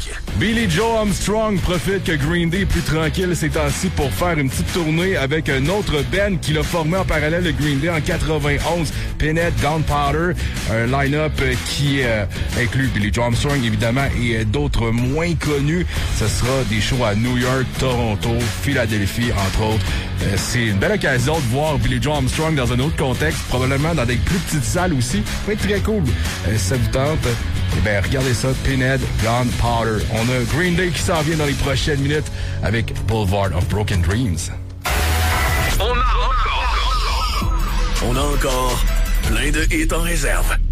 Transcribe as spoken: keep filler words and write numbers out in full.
Billy Joe Armstrong profite que Green Day est plus tranquille ces temps-ci pour faire une petite tournée avec un autre band qu'il a formé en parallèle de Green Day en quatre-vingt-onze, Pinhead Gunpowder, un line-up qui euh, inclut Billy Joe Armstrong évidemment et d'autres moins connus. Ce sera des shows à New York, Toronto, Philadelphie entre autres. Euh, c'est une belle occasion de voir Billy Joe Armstrong dans un autre contexte, probablement dans des plus petites salles aussi. Ça va être très cool. Euh, si ça vous tente, eh bien, regardez ça, Pinhead Gunpowder. On a Green Day qui s'en vient dans les prochaines minutes avec Boulevard of Broken Dreams. On a encore... On a encore plein de hits en réserve.